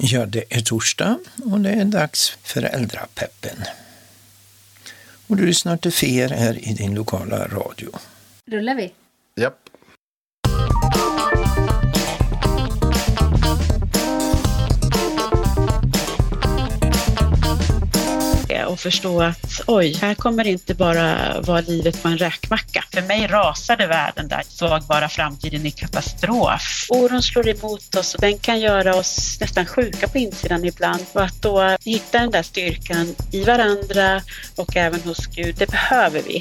Ja, det är torsdag och det är dags för Föräldrapeppen. Och du lyssnar till Fer här i din lokala radio. Rullar vi? Japp. Och förstå att här kommer inte bara vara livet på en räkmacka. För mig rasade världen där. Såg bara framtiden i katastrof. Oron slår emot oss och den kan göra oss nästan sjuka på insidan ibland. Och att då hitta den där styrkan i varandra och även hos Gud, det behöver vi.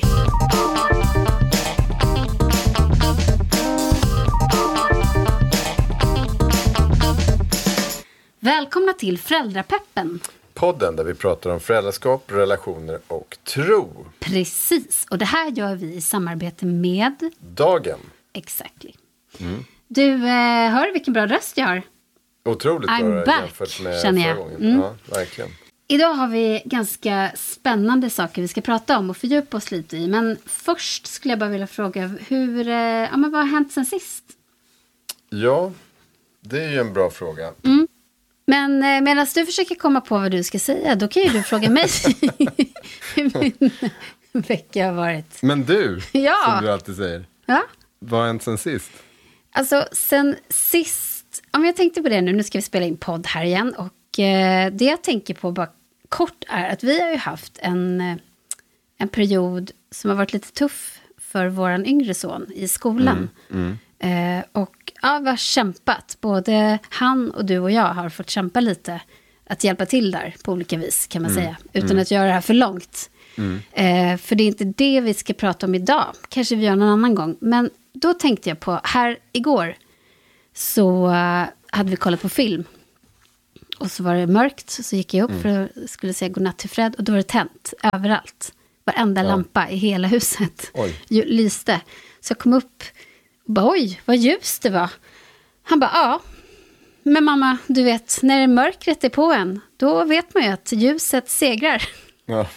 Välkomna till Föräldrapeppen. Podden där vi pratar om föräldraskap, relationer och tro. Precis, och det här gör vi i samarbete med Dagen. Exactly. Du, hör vilken bra röst jag har. Otroligt I'm bra back, jämfört med känner jag. förra gången. Ja, verkligen. Idag har vi ganska spännande saker vi ska prata om och fördjupa oss lite i. Men först skulle jag bara vilja fråga, vad har hänt sen sist? Ja, det är ju en bra fråga. Men medan du försöker komma på vad du ska säga, då kan ju du fråga mig hur min vecka har varit. Men du, Ja. som du alltid säger, Ja, vad har hänt sen sist? alltså sen sist, jag tänkte på det nu ska vi spela in podd här igen. Och det jag tänker på bara kort är att vi har ju haft en period som har varit lite tuff för våran yngre son i skolan. Och vi har kämpat. Både han och du och jag har fått kämpa lite. Att hjälpa till där på olika vis kan man säga. Utan att göra det här för långt. För det är inte det vi ska prata om idag. Kanske vi gör någon annan gång. Men då tänkte jag på, här igår så hade vi kollat på film. Och så var det mörkt. Så gick jag upp för att skulle säga godnatt till Fred. Och då var det tänt överallt. Varenda lampa i hela huset lyste. Så jag kom upp och bara, oj, vad ljust det var. Han bara, ja. Men mamma, du vet, när mörkret är på en, då vet man ju att ljuset segrar. Ja.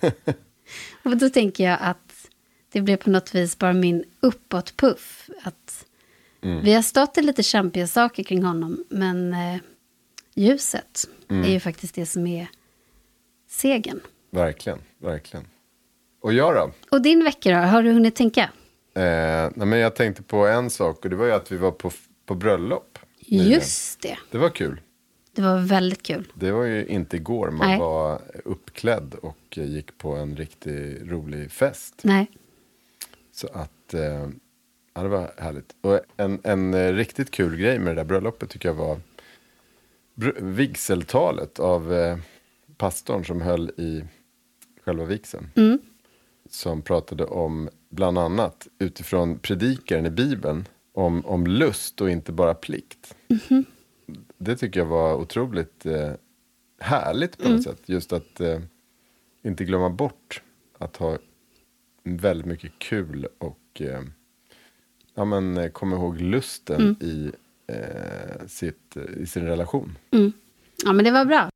Och då tänker jag att det blev på något vis bara min uppåtpuff. Att vi har stått i lite kämpiga saker kring honom, men ljuset är ju faktiskt det som är segern. Verkligen, verkligen. Och jag då? Och din vecka då, har du hunnit tänka? Men jag tänkte på en sak och det var ju att vi var på bröllop. Just det. Det var kul. Det var väldigt kul. Det var ju inte igår. Man var uppklädd och gick på en riktigt rolig fest. Nej. Så att det var härligt. Och en riktigt kul grej med det där bröllopet tycker jag var vigseltalet av pastorn som höll i själva vigseln. Som pratade om bland annat utifrån predikaren i Bibeln om lust och inte bara plikt. Det tycker jag var otroligt härligt på något sätt. Just att inte glömma bort att ha väldigt mycket kul och komma ihåg lusten i sin relation. Ja, men det var bra.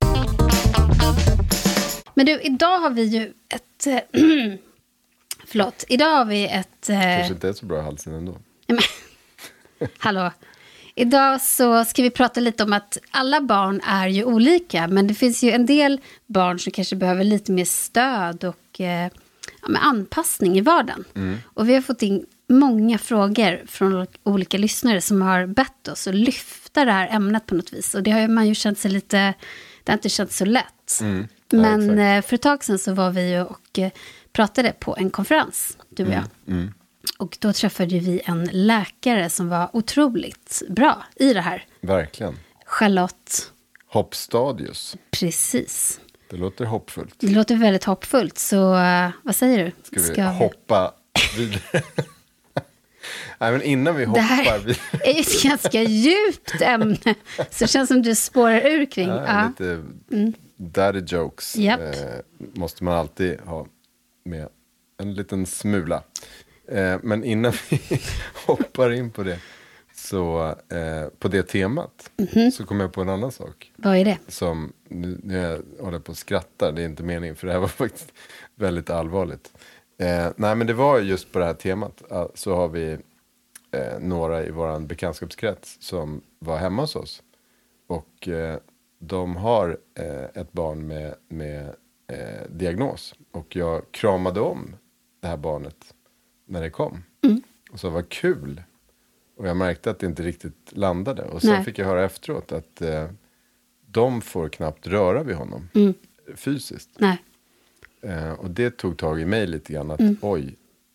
Men du, idag har vi ju ett... Förlåt, idag har vi ett... Kanske inte är så bra i halsen ändå. Hallå. Idag så ska vi prata lite om att alla barn är ju olika. Men det finns ju en del barn som kanske behöver lite mer stöd och anpassning i vardagen. Och vi har fått in många frågor från olika lyssnare som har bett oss att lyfta det här ämnet på något vis. Och det har man ju känt sig lite... Det har inte känts så lätt. Men för ett tag sedan så var vi ju och pratade på en konferens, du och jag. Och då träffade vi en läkare som var otroligt bra i det här. Verkligen. Charlotte. Hoppstadius. Precis. Det låter hoppfullt. Det låter väldigt hoppfullt. Så vad säger du? Ska vi hoppa vidare? Nej, men innan vi hoppar... Det här är ju ett ganska djupt ämne. Så det känns som du spårar ur kring. Lite daddy jokes. Måste man alltid ha med en liten smula. Men innan vi hoppar in på det. Så på det temat. Så kommer jag på en annan sak. Vad är det? Som, nu jag håller på att skratta. Det är inte meningen, för det här var faktiskt väldigt allvarligt. Nej, men det var just på det här temat. Så har vi några i våran bekantskapskrets som var hemma hos oss. Och de har ett barn med diagnos. Och jag kramade om det här barnet när det kom. Och så var kul. Och jag märkte att det inte riktigt landade. Och sen fick jag höra efteråt att de får knappt röra vid honom fysiskt. Nej. Och det tog tag i mig lite grann att oj,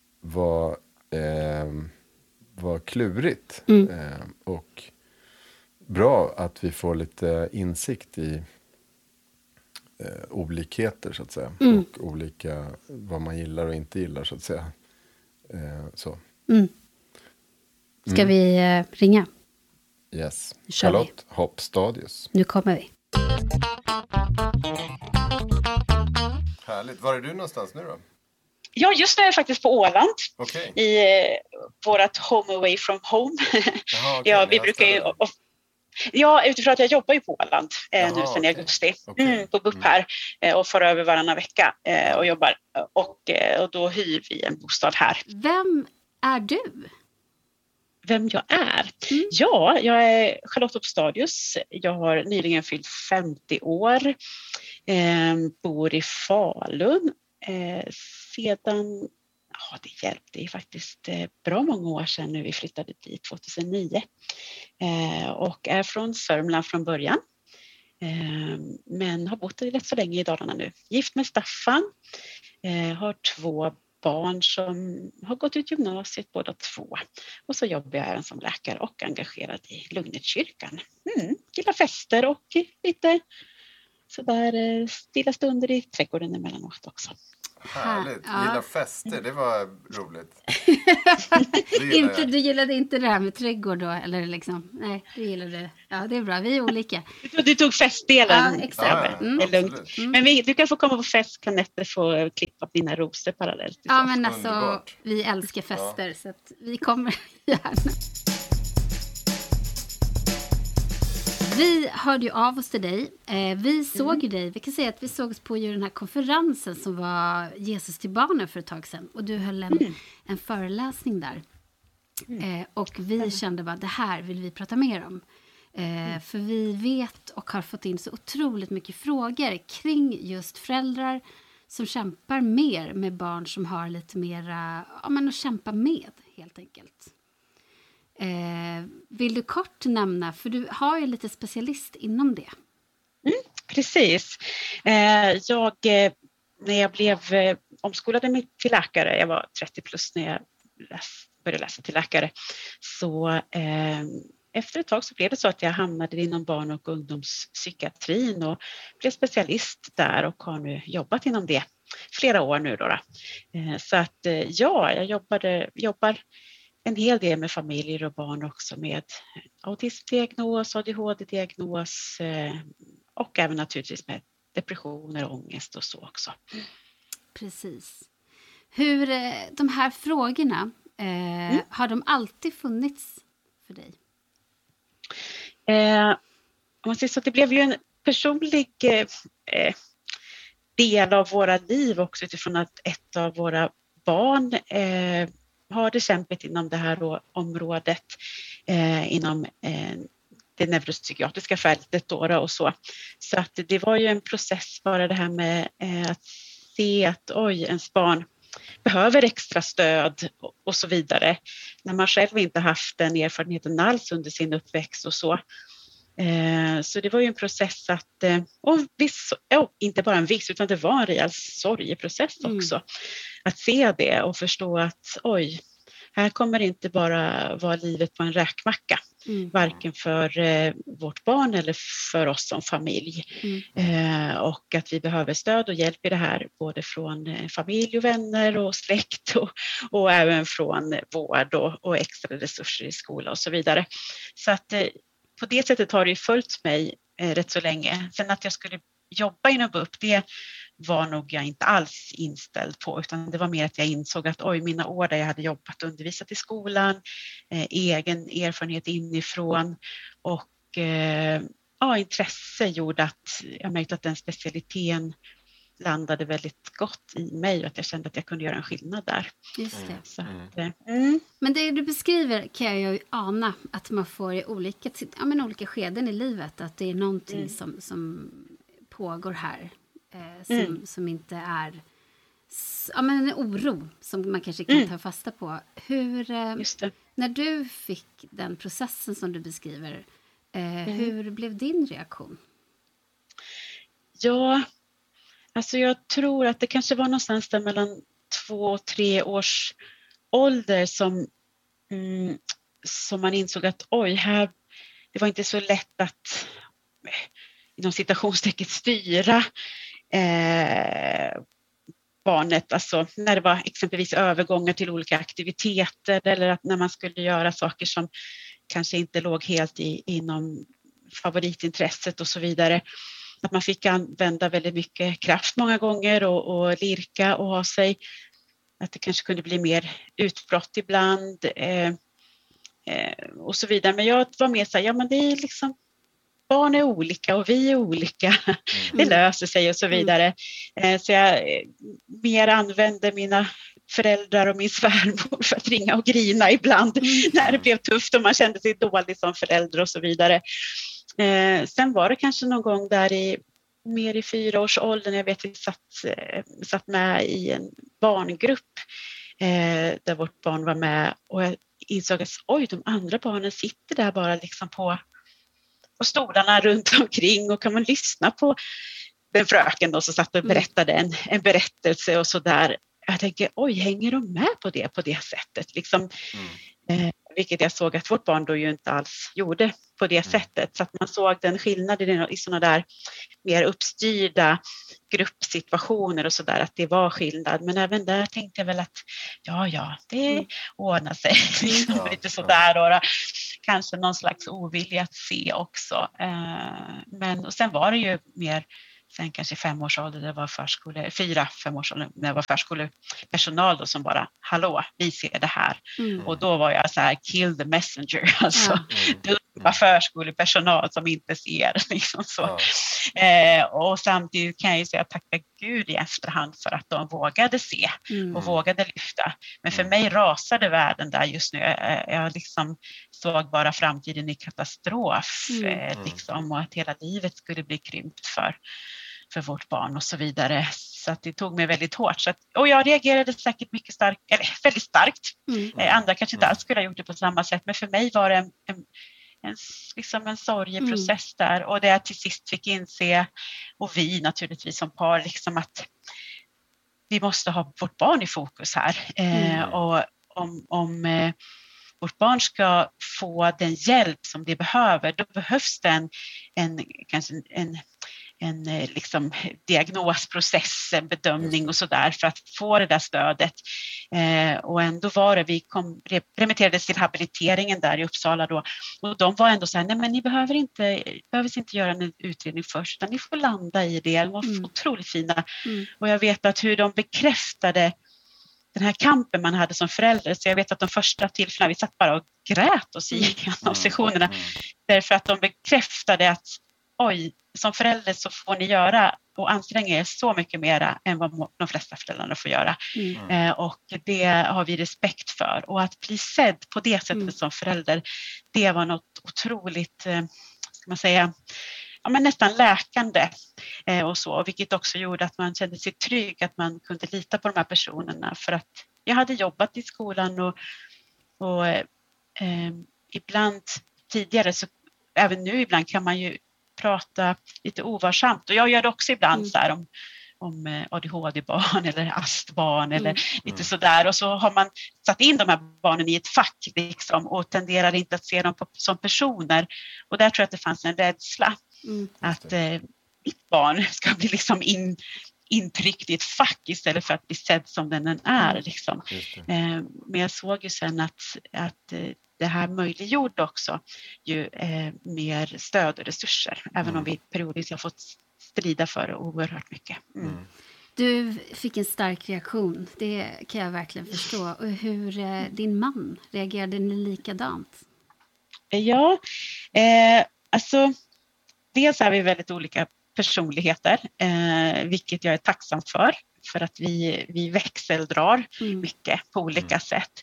vad klurigt. Och bra att vi får lite insikt i olikheter så att säga. Och olika, vad man gillar och inte gillar så att säga. Så. Ska vi ringa? Yes. Kör vi. Charlotte Hopp Stadius. Nu kommer vi. Härligt. Var är du någonstans nu då? Ja, just nu är jag faktiskt på Åland. Okej. I vårat home away from home. Jaha, okej, Ja, vi ni har brukar ju... ställe. Ja, utifrån att jag jobbar ju på Åland nu Jaha, sedan okej. i augusti. Okej. På BUP här och får över varannan vecka och jobbar. Och då hyr vi en bostad här. Vem är du? Vem jag är? Ja, jag är Charlotte Hopp Stadius. Jag har nyligen fyllt 50 år. Bor i Falun. Sedan... Ja, det hjälpte. Det är faktiskt bra många år sedan nu vi flyttade dit 2009. Och är från Sörmland från början. Men har bott rätt så länge i Dalarna nu. Gift med Staffan. Har 2 barn som har gått ut gymnasiet båda 2. Och så jobbar jag även som läkare och engagerad i Lugnetkyrkan. Gillar fester och lite sådär stilla stunder i trädgården emellanåt också. Härligt. Ja. Gillar fester, det var roligt. Du gillade inte det här med trädgård då? Eller liksom, nej, du gillade... Ja, det är bra. Vi är olika. Du tog festdelen. Ja, exakt. Ja, Det är lugnt. Men du kan få komma på fest, kan Nette få klippa dina rosor parallellt. Ja, men alltså, Underbart. vi älskar fester så att vi kommer gärna. Vi hörde ju av oss till dig. Vi såg ju dig. Vi kan säga att vi sågs på ju den här konferensen som var Jesus till barnen för ett tag sedan. Och du höll en föreläsning där. Och vi kände bara, det här vill vi prata mer om. För vi vet och har fått in så otroligt mycket frågor kring just föräldrar som kämpar mer med barn som har lite mera, ja, men att kämpa med helt enkelt. Vill du kort nämna, för du har ju lite specialist inom det. Precis. När jag blev omskolad till läkare, jag var 30 plus när jag började läsa till läkare, så efter ett tag så blev det så att jag hamnade inom barn- och ungdomspsykiatrin och blev specialist där och har nu jobbat inom det flera år nu då. Så att jag jobbar en hel del med familjer och barn också med autismdiagnos, ADHD-diagnos och även naturligtvis med depressioner och ångest och så också. Precis. Hur de här frågorna, har de alltid funnits för dig? Om man säger så, det blev ju en personlig del av våra liv också utifrån att ett av våra barn har det kämpat inom det här området, inom det neuropsykiatriska fältet då och så. Så att det var ju en process bara det här med att se att ens barn behöver extra stöd och så vidare. När man själv inte haft den erfarenheten alls under sin uppväxt och så. Så det var ju en process att, inte bara en viss utan det var en rejäl sorgeprocess också. Att se det och förstå att här kommer det inte bara vara livet på en räkmacka. Varken för vårt barn eller för oss som familj. Och att vi behöver stöd och hjälp i det här både från familj och vänner och släkt och även från vård och extra resurser i skola och så vidare. Så att på det sättet har det ju följt mig rätt så länge. Sen att jag skulle jobba inom BUP, det var nog jag inte alls inställd på, utan det var mer att jag insåg att mina år där jag hade jobbat och undervisat i skolan, egen erfarenhet inifrån och intresse gjorde att jag märkte att den specialiteten landade väldigt gott i mig och att jag kände att jag kunde göra en skillnad där. Just det. Så Men det du beskriver kan jag ju ana att man får i olika skeden i livet, att det är någonting som pågår här som inte är en oro som man kanske kan ta fasta på. När du fick den processen som du beskriver, hur blev din reaktion? Ja, alltså jag tror att det kanske var någonstans där mellan 2 och 3 års ålder som man insåg att det var inte så lätt att inom citationstecken styra barnet, alltså när det var exempelvis övergångar till olika aktiviteter eller att när man skulle göra saker som kanske inte låg helt inom favoritintresset och så vidare. Att man fick använda väldigt mycket kraft många gånger och lirka och ha sig. Att det kanske kunde bli mer utbrott ibland och så vidare. Men jag var mer så här, men det är liksom, barn är olika och vi är olika. Det löser sig och så vidare. Så jag mer använde mina föräldrar och min svärmor för att ringa och grina ibland när det blev tufft och man kände sig dålig som förälder och så vidare. Sen var det kanske någon gång där mer i 4-årsåldern, jag vet vi satt med i en barngrupp där vårt barn var med och jag insåg att de andra barnen sitter där bara liksom på stolarna runt omkring och kan man lyssna på den fröken då som satt och berättade en berättelse och så där. Jag tänker, hänger de med på det sättet liksom? Vilket jag såg att vårt barn då ju inte alls gjorde på det sättet. Så att man såg den skillnaden i sådana där mer uppstyrda gruppsituationer och sådär, att det var skillnad. Men även där tänkte jag väl att det ordnar sig. Lite sådär då. Kanske någon slags ovilja att se också. Och sen var det ju mer, sen kanske 5 års ålder, det var 4-5 års ålder, när det var förskolepersonal då som bara, hallå, vi ser det här. Och då var jag så här, kill the messenger, alltså dumpa förskolepersonal som inte ser, liksom så. Och samtidigt kan jag ju säga tacka Gud i efterhand för att de vågade se och vågade lyfta. Men för mig rasade världen där just nu. Jag liksom såg bara framtiden i katastrof, liksom, och att hela livet skulle bli krympt för vårt barn och så vidare. Så att det tog mig väldigt hårt. Och jag reagerade säkert väldigt starkt. Andra kanske inte alls skulle ha gjort det på samma sätt. Men för mig var det en sorgeprocess där. Och det jag till sist fick inse, och vi naturligtvis som par, liksom att vi måste ha vårt barn i fokus här. Och om vårt barn ska få den hjälp som det behöver, då behövs det en liksom diagnosprocess, en bedömning och sådär för att få det där stödet. Och ändå var det, remitterades till habiliteringen där i Uppsala då, och de var ändå så här, nej men ni behöver inte göra en utredning först, utan ni får landa i det. De var otroligt fina. Och jag vet att hur de bekräftade den här kampen man hade som förälder, så jag vet att de första tillfällena vi satt bara och grät oss igenom sessionerna, därför att de bekräftade att som förälder så får ni göra och anstränga er så mycket mer än vad de flesta föräldrarna får göra. Och det har vi respekt för. Och att bli sedd på det sättet som förälder, det var något otroligt, ska man säga, men nästan läkande och så. Vilket också gjorde att man kände sig trygg, att man kunde lita på de här personerna. För att jag hade jobbat i skolan och ibland tidigare, så även nu ibland kan man ju prata lite ovarsamt, och jag gör det också ibland så här om ADHD-barn eller AST-barn eller lite sådär, och så har man satt in de här barnen i ett fack liksom, och tenderar inte att se dem som personer, och där tror jag att det fanns en rädsla att mitt barn ska bli liksom intryckt i ett fack istället för att bli sedd som den är liksom. Men jag såg ju sen att det här möjliggjorde också ju mer stöd och resurser, även om vi periodiskt har fått strida för det oerhört mycket. Du fick en stark reaktion, det kan jag verkligen förstå. Och hur din man, reagerade ni likadant? Ja, alltså dels är vi väldigt olika personligheter, vilket jag är tacksam för att vi växeldrar mycket på olika sätt.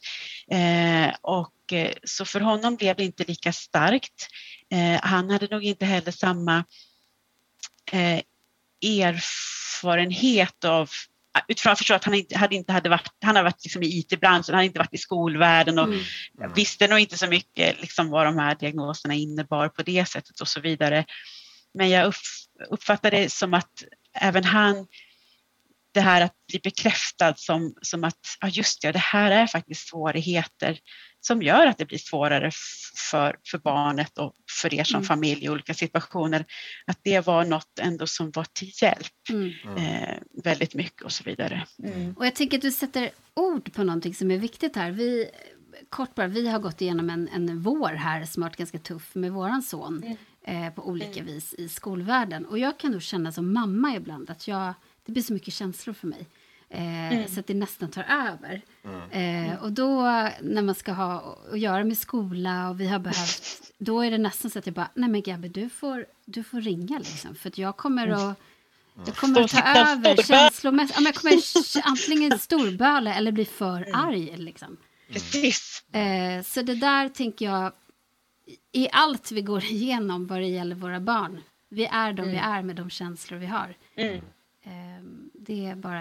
Så för honom blev det inte lika starkt. Han hade nog inte heller samma erfarenhet av, utifrån att förstå att han hade varit liksom i IT-branschen, han hade inte varit i skolvärlden och visste nog inte så mycket liksom vad de här diagnoserna innebar på det sättet och så vidare. Men jag uppfattar det som att även han, det här att bli bekräftad som att just det här är faktiskt svårigheter som gör att det blir svårare för barnet och för er som familj i olika situationer. Att det var något ändå som var till hjälp väldigt mycket och så vidare. Och jag tänker att du sätter ord på någonting som är viktigt här. Vi har gått igenom en vår här som har varit ganska tuff med våran son på olika vis i skolvärlden. Och jag kan nog känna som mamma ibland att det blir så mycket känslor för mig. Så att det nästan tar över. Och då när man ska ha att göra med skola och vi har behövt, då är det nästan så att jag bara, nej men Gabby, du får ringa liksom. För att jag kommer att ta över känslomässigt. Jag kommer antingen storböla eller bli för arg liksom. Precis. Så det där tänker jag i allt vi går igenom vad det gäller våra barn. Vi är vi är med de känslor vi har. Det är bara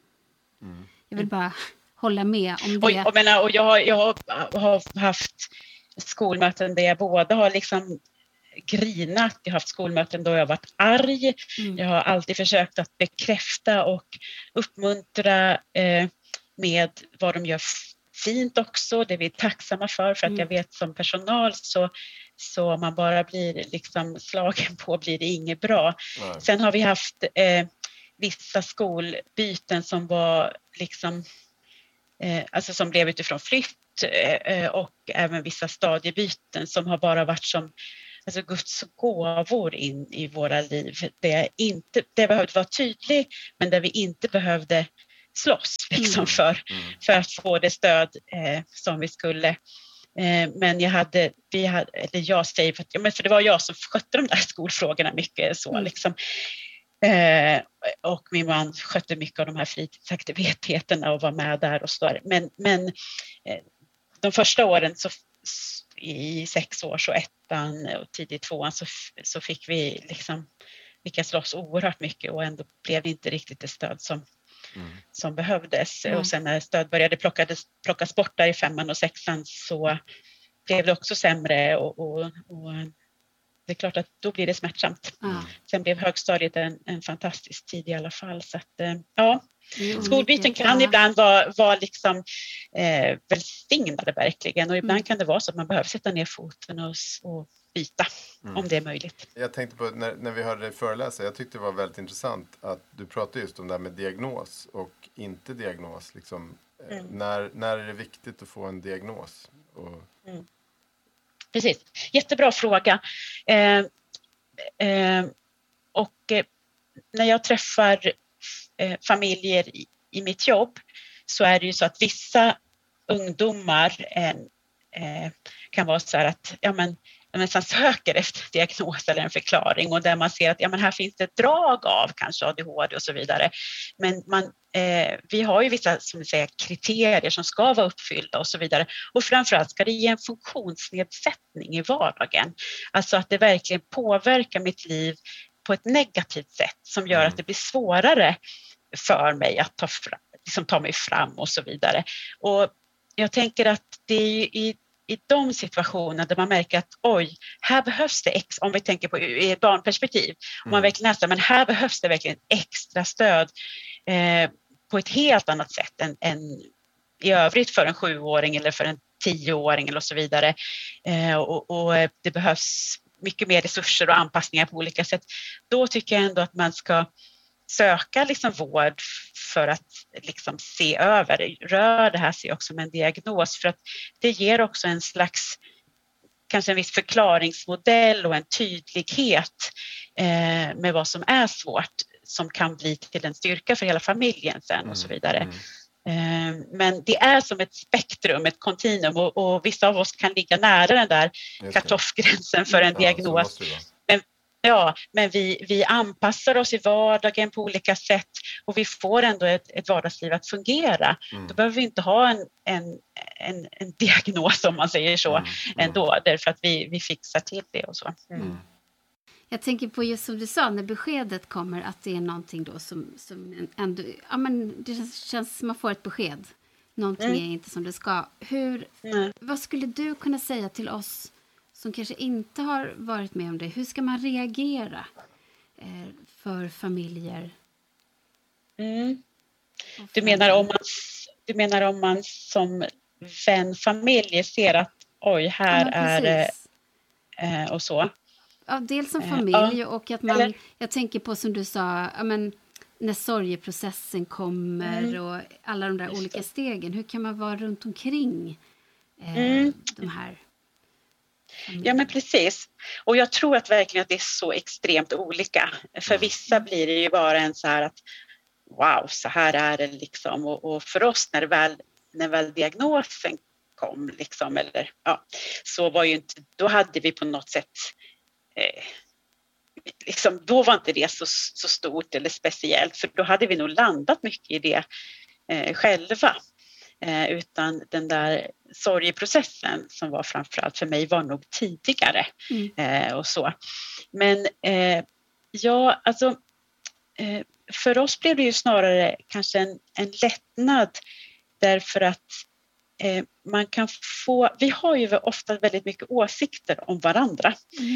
jag vill bara hålla med om det. Och jag har haft skolmöten där jag både har liksom grinat, jag har haft skolmöten då jag har varit arg. Jag har alltid försökt att bekräfta och uppmuntra med vad de gör fint också. Det är vi tacksamma för att jag vet som personal så man bara blir liksom slagen på blir det inget bra. Nej. Sen har vi haft vissa skolbyten som var liksom alltså som blev utifrån flytt och även vissa stadiebyten som har bara varit som alltså Guds gåvor in i våra liv. Det behövde vara tydligt men där vi inte behövde slåss liksom för att få det stöd som vi skulle. Men jag säger för det var jag som skötte de där skolfrågorna mycket så liksom. Och min man skötte mycket av de här fritidsaktiviteterna och var med där och så där. Men de första åren så i 6 år så 1:an och tidigt 2:an så fick vi liksom slåss oerhört mycket och ändå blev det inte riktigt det stöd som behövdes. Och sen när stöd började plockas bort där i 5:an och 6:an så blev det också sämre och det är klart att då blir det smärtsamt. Sen blev högstadiet en fantastisk tid i alla fall. Så att, skolbyten kan ibland vara liksom välsignade verkligen. Och ibland kan det vara så att man behöver sätta ner foten och byta om det är möjligt. Jag tänkte på när vi hörde dig föreläsa. Jag tyckte det var väldigt intressant att du pratade just om det här med diagnos och inte diagnos. Liksom, när är det viktigt att få en diagnos? Precis, jättebra fråga. När jag träffar familjer i mitt jobb så är det ju så att vissa ungdomar kan vara så här att man nästan söker efter diagnos eller en förklaring och där man ser att här finns det ett drag av kanske ADHD och så vidare. Men vi har ju vissa som vi säger, kriterier som ska vara uppfyllda och så vidare. Och framförallt ska det ge en funktionsnedsättning i vardagen. Alltså att det verkligen påverkar mitt liv på ett negativt sätt som gör att det blir svårare för mig att ta mig fram och så vidare. Och jag tänker att det är i de situationerna där man märker att här behövs det om vi tänker på i ett barnperspektiv. Om man verkligen nästan, men här behövs det verkligen extra stöd på ett helt annat sätt än i övrigt för en 7-åring eller för en 10-åring eller så vidare. Och det behövs mycket mer resurser och anpassningar på olika sätt. Då tycker jag ändå att man ska söka liksom vård för att liksom se över, rör det här sig också med en diagnos för att det ger också en slags kanske en viss förklaringsmodell och en tydlighet med vad som är svårt som kan bli till en styrka för hela familjen sen och så vidare. Men det är som ett spektrum, ett kontinuum och vissa av oss kan ligga nära den där kartoffgränsen för en diagnos. Ja, men vi anpassar oss i vardagen på olika sätt och vi får ändå ett vardagsliv att fungera. Då behöver vi inte ha en diagnos, om man säger så, ändå, därför att vi fixar till det och så. Jag tänker på just som du sa, när beskedet kommer, att det är någonting då som ändå, ja men det känns som man får ett besked. Någonting är inte som det ska. Vad skulle du kunna säga till oss som kanske inte har varit med om det? Hur ska man reagera för familjer? Du menar om man som vänfamilj ser att oj, här är det och så? Ja, dels som familj och att man, jag tänker på som du sa, ja, men, när sorgeprocessen kommer och alla de där olika stegen. Hur kan man vara runt omkring de här? Ja, men precis. Och jag tror att verkligen att det är så extremt olika. För vissa blir det ju bara en så här att wow, så här är det liksom. Och för oss när väl diagnosen kom liksom, eller ja, så var ju inte, då hade vi på något sätt liksom, då var inte det så stort eller speciellt, för då hade vi nog landat mycket i det själva. Utan den där sorgeprocessen som var framförallt för mig var nog tidigare och så. Men ja, alltså för oss blev det ju snarare kanske en lättnad, därför att man kan få, vi har ju ofta väldigt mycket åsikter om varandra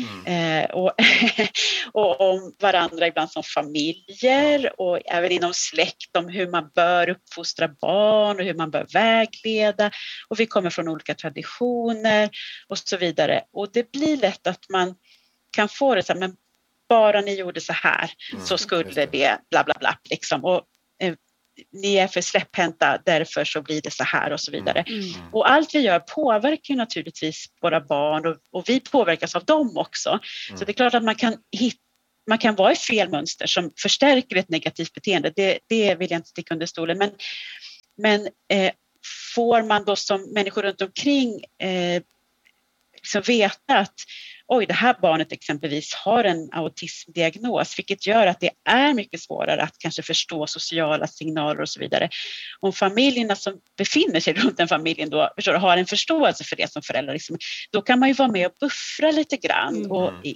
och om varandra ibland som familjer och även inom släkt om hur man bör uppfostra barn och hur man bör vägleda, och vi kommer från olika traditioner och så vidare, och det blir lätt att man kan få det så här, men bara ni gjorde så här så skulle det bla bla bla liksom, och ni är för släpphänta, därför så blir det så här och så vidare. Och allt vi gör påverkar ju naturligtvis våra barn och vi påverkas av dem också. Så det är klart att man kan vara i fel mönster som förstärker ett negativt beteende. Det vill jag inte sticka under stolen. Men får man då som människor runt omkring liksom veta att oj, det här barnet exempelvis har en autismdiagnos, vilket gör att det är mycket svårare att kanske förstå sociala signaler och så vidare. Om familjerna som befinner sig runt den familjen då har en förståelse för det som föräldrar, liksom, då kan man ju vara med och buffra lite grann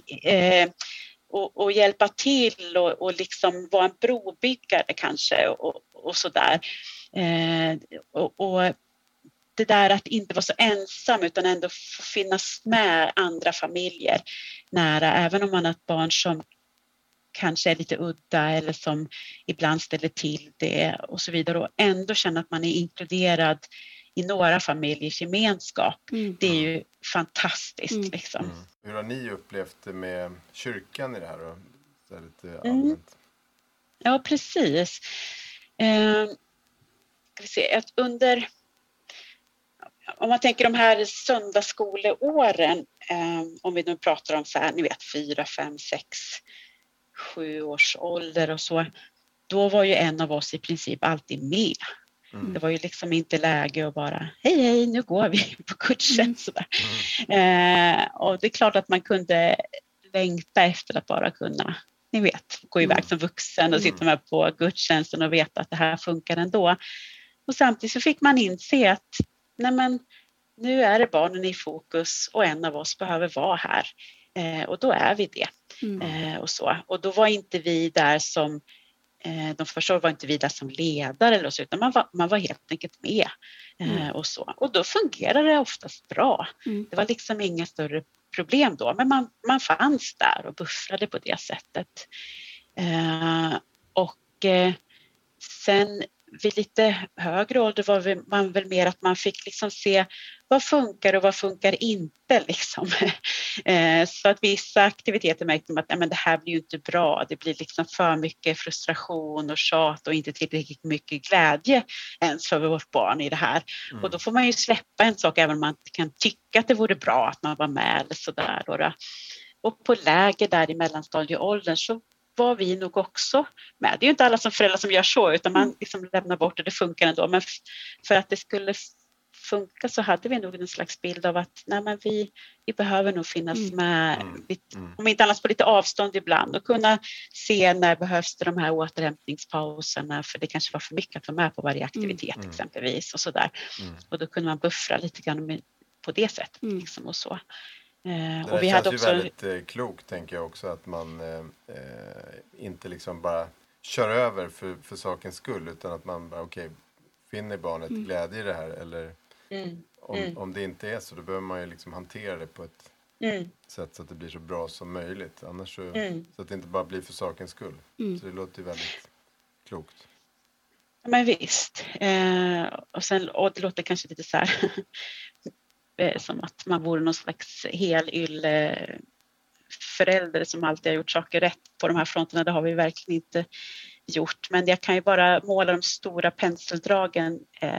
och hjälpa till och liksom vara en brobyggare kanske och sådär. Och det där att inte vara så ensam utan ändå få finnas med andra familjer nära, även om man har ett barn som kanske är lite udda eller som ibland ställer till det och så vidare, och ändå känna att man är inkluderad i några familjers gemenskap. Det är ju fantastiskt liksom. Hur har ni upplevt det med kyrkan i det här då? Så här lite allmänt. Ja, precis. Ska vi se, att om man tänker de här söndagsskoleåren, om vi nu pratar om så här, ni vet 4, 5, 6, 7 års ålder och så, då var ju en av oss i princip alltid med. Det var ju liksom inte läge att bara hej, nu går vi på gudstjänst. Och det är klart att man kunde längta efter att bara kunna, ni vet, gå iväg som vuxen och sitta med på gudstjänsten och veta att det här funkar ändå. Och samtidigt så fick man inse att nej, men nu är det barnen i fokus och en av oss behöver vara här. Och då är vi det. Och så. Och då var inte vi där som, de första var inte vi där som ledare eller så, utan man var helt enkelt med. Och så. Och då fungerade det oftast bra. Det var liksom inga större problem då, men man fanns där och buffrade på det sättet. Och sen vid lite högre ålder var man väl mer att man fick liksom se vad funkar och vad funkar inte liksom. Så att vissa aktiviteter märkte man att men det här blir ju inte bra. Det blir liksom för mycket frustration och tjat och inte tillräckligt mycket glädje ens för vårt barn i det här. Och då får man ju släppa en sak även om man kan tycka att det vore bra att man var med eller sådär. Och på läger där i mellanstadieåldern så var vi nog också med. Det är ju inte alla som föräldrar som gör så, utan man liksom lämnar bort det funkar ändå. Men för att det skulle funka så hade vi nog en slags bild av att nej, men vi behöver nog finnas med, om inte annars på lite avstånd ibland och kunna se när behövs det de här återhämtningspauserna, för det kanske var för mycket att vara med på varje aktivitet exempelvis och sådär. Och då kunde man buffra lite grann på det sättet liksom, och så. Det och vi känns hade ju också väldigt klokt, tänker jag också, att man inte liksom bara kör över för sakens skull, utan att man bara finner barnet glädje i det här, eller om det inte är så, då behöver man ju liksom hantera det på ett sätt så att det blir så bra som möjligt, annars så att det inte bara blir för sakens skull. Så det låter ju väldigt klokt. Men visst. Och det låter kanske lite så här som att man vore någon slags förälder som alltid har gjort saker rätt på de här fronterna. Det har vi verkligen inte gjort. Men jag kan ju bara måla de stora penseldragen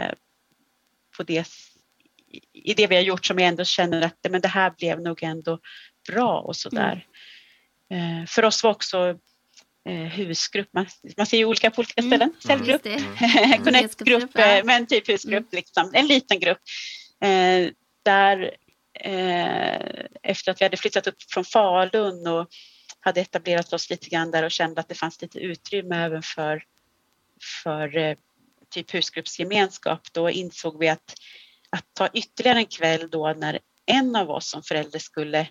i det vi har gjort, som jag ändå känner att men det här blev nog ändå bra och sådär. För oss var också husgrupp. Man ser ju olika på olika ställen. Cellgrupp, connect-grupp, men typ husgrupp. Liksom. En liten grupp. Där efter att vi hade flyttat upp från Falun och hade etablerat oss lite grann där och kände att det fanns lite utrymme även för typ husgruppsgemenskap, då insåg vi att ta ytterligare en kväll då när en av oss som förälder skulle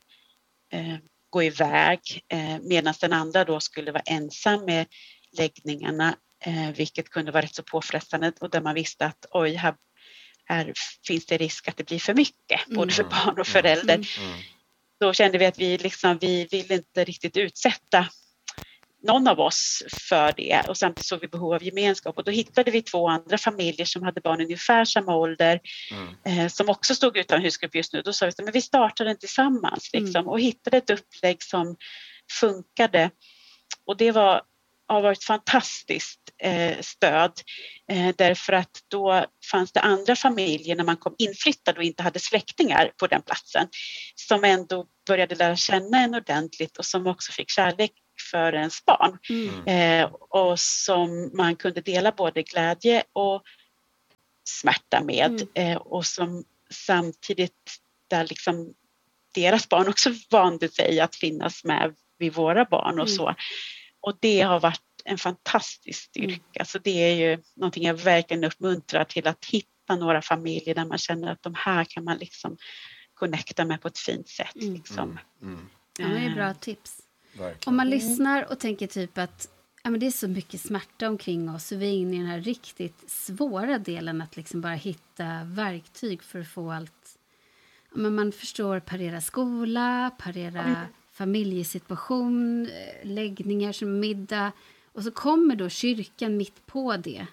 gå iväg medan den andra då skulle vara ensam med läggningarna, vilket kunde vara rätt så påfrestande, och där man visste att här finns det risk att det blir för mycket, både för barn och förälder. Då kände vi att vi vill inte riktigt utsätta någon av oss för det, och samtidigt såg vi behov av gemenskap, och då hittade vi 2 andra familjer som hade barn i ungefär samma ålder som också stod utan husgrupp just nu. Då sa vi att vi startar den tillsammans liksom, och hittade ett upplägg som funkade, och det har varit fantastiskt stöd, därför att då fanns det andra familjer när man kom inflyttad och inte hade släktingar på den platsen, som ändå började lära känna en ordentligt och som också fick kärlek för ens barn, och som man kunde dela både glädje och smärta med, och som samtidigt där liksom deras barn också vande sig att finnas med vid våra barn och så. Och det har varit en fantastisk styrka. Så det är ju någonting jag verkligen uppmuntrar till, att hitta några familjer där man känner att de här kan man liksom connecta med på ett fint sätt. Liksom. Ja, det är bra tips. Verkligen. Om man lyssnar och tänker typ att men det är så mycket smärta omkring oss, och vi är inne i den här riktigt svåra delen att liksom bara hitta verktyg för att få allt. Men man förstår parera skola, parera familjesituation, läggningar som middag, och så kommer då kyrkan mitt på det.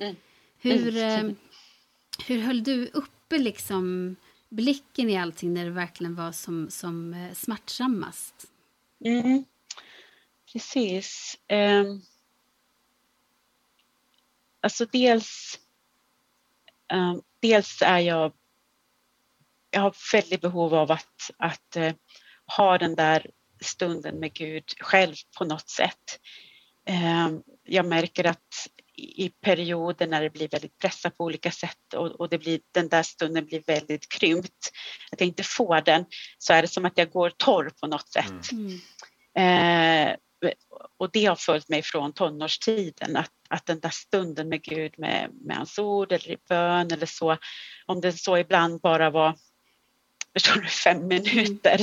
Hur höll du uppe liksom blicken i allting när det verkligen var som smärtsammast? Precis. Alltså dels är jag har väldigt behov av att ha den där stunden med Gud själv på något sätt. Jag märker att i perioder när det blir väldigt pressat på olika sätt och den där stunden blir väldigt krympt, att jag inte får den, så är det som att jag går torr på något sätt. Och det har följt mig från tonårstiden, att den där stunden med Gud med hans ord eller i bön eller så, om det så ibland bara var 5 minuter,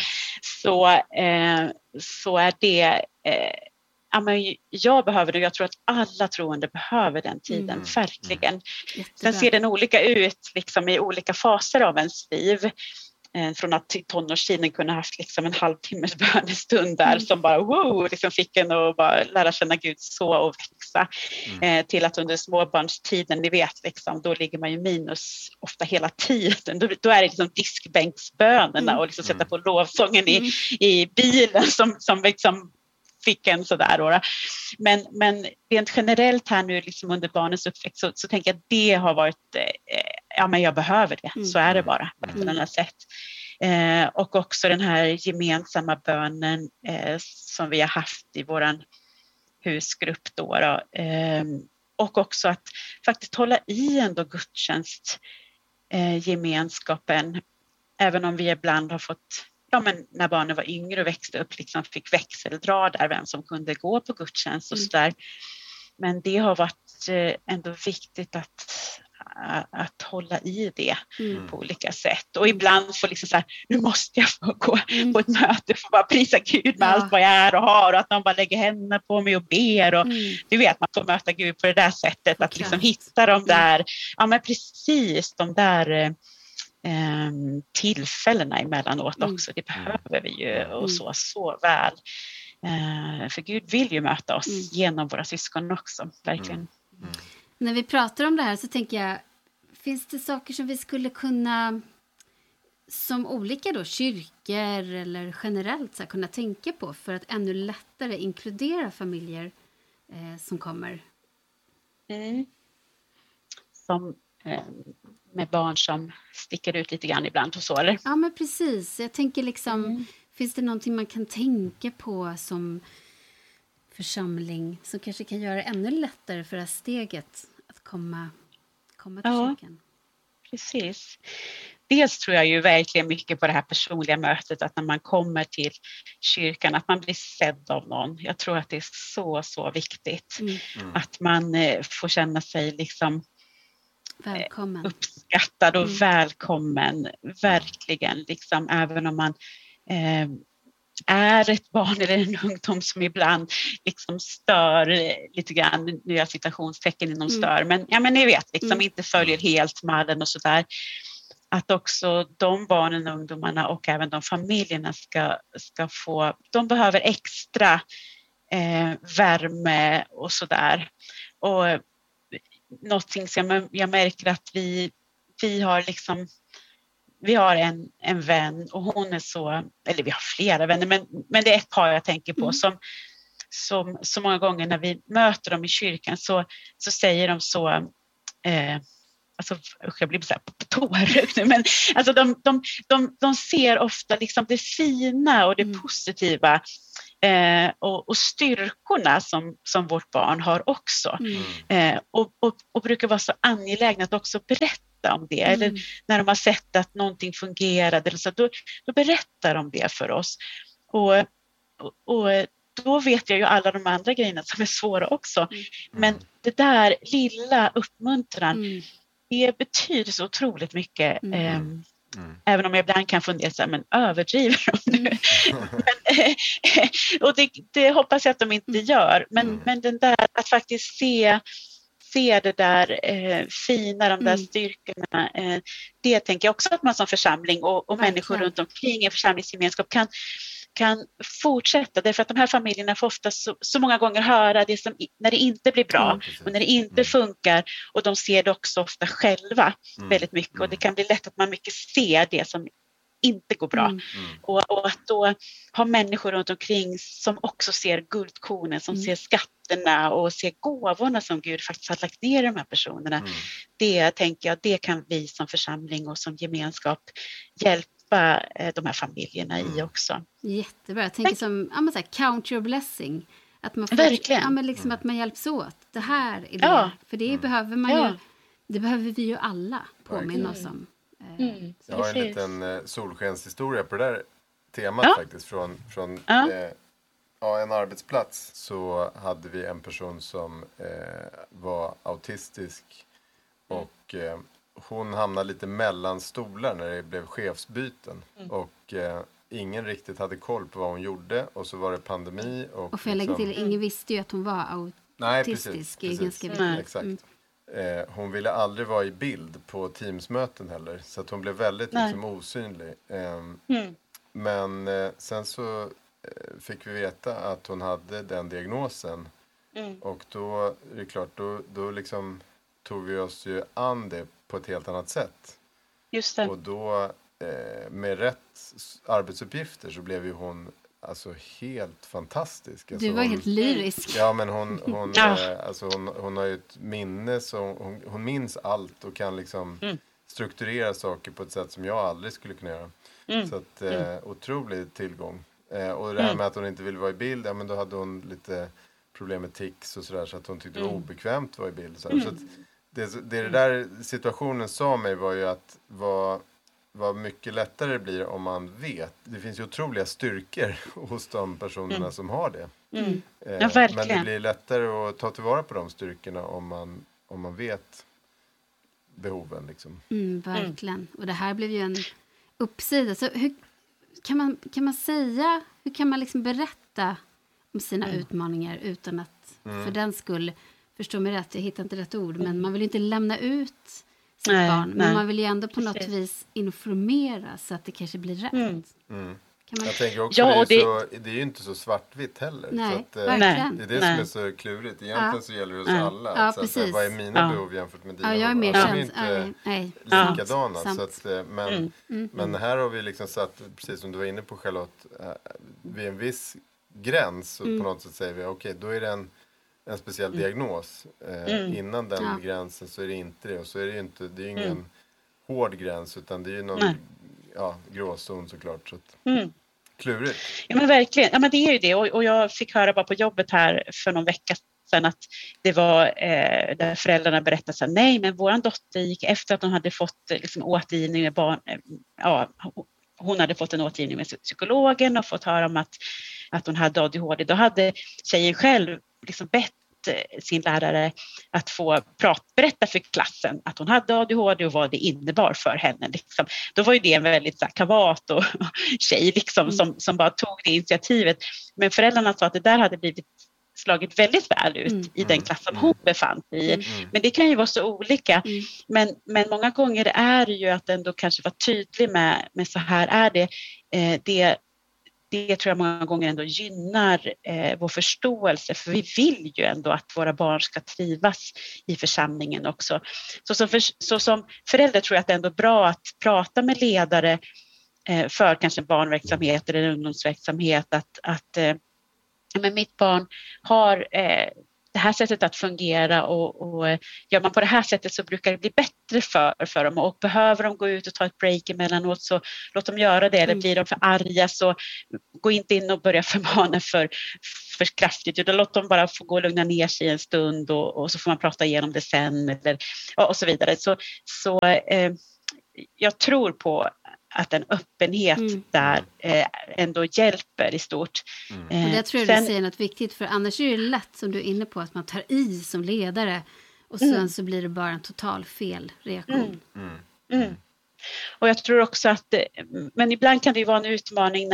så är det jag behöver det, jag tror att alla troende behöver den tiden, verkligen. Sen ser den olika ut liksom i olika faser av ens liv. Från att till tonårstiden kunna haft liksom en halvtimmes bönestund där som bara liksom fick en att bara lära känna Gud så och växa, till att under småbarnstiden, ni vet liksom, då ligger man ju minus ofta hela tiden, då är det liksom diskbänksbönerna och liksom sätta på lovsången i bilen som liksom fick en sådär då. Men rent generellt här nu liksom under barnens uppväxt så tänker jag att det har varit men jag behöver det, så är det bara på ett eller annat sätt. Och också den här gemensamma bönen som vi har haft i våran husgrupp då. Och också att faktiskt hålla i ändå gudstjänst gemenskapen. Även om vi ibland har fått, men när barnen var yngre och växte upp, liksom fick växeldra där, vem som kunde gå på gudstjänst och sådär. Men det har varit ändå viktigt att hålla i det på olika sätt. Och ibland får liksom så här, nu måste jag få gå på ett möte för att bara prisa Gud med allt vad jag är och har, och att de bara lägger händerna på mig och ber. Och du vet, man får möta Gud på det där sättet, att liksom hitta de där, men precis de där tillfällena emellanåt också. Det behöver vi ju och så väl. För Gud vill ju möta oss genom våra syskon också, verkligen. När vi pratar om det här så tänker jag, finns det saker som vi skulle kunna, som olika då, kyrkor eller generellt så här, kunna tänka på för att ännu lättare inkludera familjer som kommer? Som med barn som sticker ut lite grann ibland och så, eller? Ja, men precis. Jag tänker liksom, finns det någonting man kan tänka på som församling som kanske kan göra det ännu lättare för det här steget att komma till kyrkan? Precis. Dels tror jag ju verkligen mycket på det här personliga mötet, att när man kommer till kyrkan, att man blir sedd av någon. Jag tror att det är så viktigt. Att man får känna sig liksom välkommen. Uppskattad och välkommen. Verkligen, liksom, även om man är ett barn eller en ungdom som ibland liksom stör lite grann, nu är jag citationstecken inom stör, men ni vet, liksom inte följer helt mallen och sådär. Att också de barnen och ungdomarna och även de familjerna ska få, de behöver extra värme och sådär. Och någonting som jag märker att vi har liksom, vi har en vän och hon är så, eller vi har flera vänner, men det är ett par jag tänker på som så många gånger när vi möter dem i kyrkan så säger de så, alltså jag blir så här på tårögd nu, men alltså de ser ofta liksom det fina och det positiva och styrkorna som vårt barn har också. Och brukar vara så angelägna att också berätta om det. Eller när de har sett att någonting fungerade, eller så, då berättar de det för oss. Och då vet jag ju alla de andra grejerna som är svåra också. Men det där lilla uppmuntran, det betyder så otroligt mycket. Även om jag ibland kan fundera så här, men överdriver de nu? Och det hoppas jag att de inte gör. Men den där att faktiskt se det där fina, de där styrkorna, det tänker jag också att man som församling och människor runt omkring en församlingsgemenskap kan fortsätta. Därför att de här familjerna får ofta så många gånger höra det som när det inte blir bra och när det inte funkar, och de ser det också ofta själva väldigt mycket, och det kan bli lätt att man mycket ser det som inte går bra. Och att då ha människor runt omkring som också ser guldkornen, som ser skatterna och ser gåvorna som Gud faktiskt har lagt ner i de här personerna. Det tänker jag, det kan vi som församling och som gemenskap hjälpa de här familjerna i också. Jättebra. Jag tänker som så här, count your blessing. Att man får, liksom att man hjälps åt. Det här är det. För det behöver man ju. Det behöver vi ju alla påminna oss om. Jag har en liten solskenshistoria på det där temat faktiskt. Från en arbetsplats så hade vi en person som var autistisk. Och hon hamnade lite mellan stolar när det blev chefsbyten. Och ingen riktigt hade koll på vad hon gjorde. Och så var det pandemi. Och för jag lägger till, ingen visste ju att hon var autistisk. Nej, exakt. Hon ville aldrig vara i bild på Teamsmöten heller. Så att hon blev väldigt liksom osynlig. Men sen så fick vi veta att hon hade den diagnosen. Och då är det klart, då liksom tog vi oss ju an det på ett helt annat sätt. Just det. Och då med rätt arbetsuppgifter så blev ju hon alltså helt fantastisk. Alltså du var helt lyrisk. Ja, men hon har ju ett minne, så hon minns allt och kan liksom strukturera saker på ett sätt som jag aldrig skulle kunna göra. Så att otrolig tillgång. Och det här med att hon inte ville vara i bild, men då hade hon lite problem med tics och sådär, så att hon tyckte det var obekvämt att vara i bild. Så att det där situationen sa mig var ju att vad mycket lättare det blir om man vet. Det finns ju otroliga styrkor hos de personerna som har det. Ja, verkligen. Men det blir lättare att ta tillvara på de styrkorna om man vet behoven. Liksom. Verkligen. Och det här blev ju en uppsida. Så hur kan man säga, hur kan man liksom berätta om sina utmaningar utan att för den skull, förstå mig rätt, jag hittar inte rätt ord, men man vill inte lämna ut sitt barn, men man vill ju ändå på något vis informera så att det kanske blir rätt. Jag tänker också, det är ju inte så svartvitt heller. Nej, så att, verkligen. det är det som är så klurigt. Egentligen så gäller det oss alla. Ja, så precis. att, vad är mina behov jämfört med dina? Ja, jag är mer de är inte likadana. Sant. Så att, men här har vi liksom satt, precis som du var inne på Charlotte, vid en viss gräns. Och på något sätt säger vi, okej, då är det en speciell diagnos. Innan den gränsen så är det inte det. Och så är det ju inte, det är ingen hård gräns, utan det är ju någon gråzon såklart. Så att, klurigt. Ja, men verkligen. Ja, men det är ju det. Och jag fick höra bara på jobbet här för någon vecka sedan att det var där föräldrarna berättade så här, nej, men våran dotter gick efter att hon hade fått liksom, återgivning med barn. Hon hade fått en återgivning med psykologen och fått höra om att hon hade ADHD. Då hade tjejen själv liksom bett sin lärare att få berätta för klassen att hon hade ADHD och vad det innebar för henne. Liksom. Då var ju det en väldigt så här, kavat och tjej liksom, som bara tog det initiativet. Men föräldrarna sa att det där hade blivit slagit väldigt väl ut i den klass som hon befann sig i. Men det kan ju vara så olika. Men många gånger är det ju att ändå kanske vara tydlig med så här är det. Det tror jag många gånger ändå gynnar vår förståelse. För vi vill ju ändå att våra barn ska trivas i församlingen också. Så som förälder tror jag att det är ändå bra att prata med ledare för kanske barnverksamhet eller ungdomsverksamhet. Att men mitt barn har det här sättet att fungera och gör man på det här sättet så brukar det bli bättre för dem, och behöver de gå ut och ta ett break emellanåt så låt dem göra det, eller blir de för arga så gå inte in och börja förmana för kraftigt, utan låt dem bara få gå och lugna ner sig en stund och så får man prata igenom det sen eller, och så vidare. Så jag tror på att en öppenhet där ändå hjälper i stort. Och det tror jag du säger något viktigt, för annars är det lätt, som du är inne på, att man tar i som ledare och sen så blir det bara en total fel reaktion. Och jag tror också att, men ibland kan det ju vara en utmaning